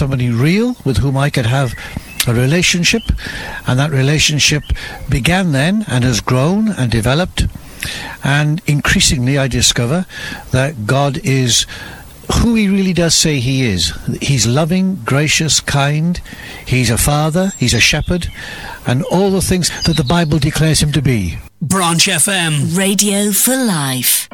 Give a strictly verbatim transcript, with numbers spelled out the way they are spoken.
somebody real with whom I could have a relationship, and that relationship began then and has grown and developed, and increasingly I discover that God is who he really does say he is. He's loving, gracious, kind. He's a father, he's a shepherd, and all the things that the Bible declares him to be. Branch F M. Radio for life.